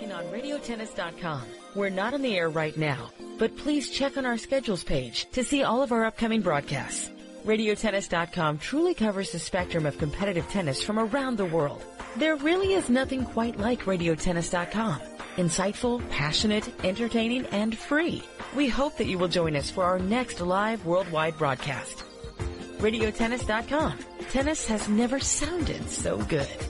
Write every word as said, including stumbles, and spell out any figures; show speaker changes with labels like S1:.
S1: watching on radio tennis dot com. We're not on the air right now, but please check on our schedules page to see all of our upcoming broadcasts. radio tennis dot com truly covers the spectrum of competitive tennis from around the world. There really is nothing quite like radio tennis dot com. Insightful, passionate, entertaining, and free. We hope that you will join us for our next live worldwide broadcast. radio tennis dot com. Tennis has never sounded so good.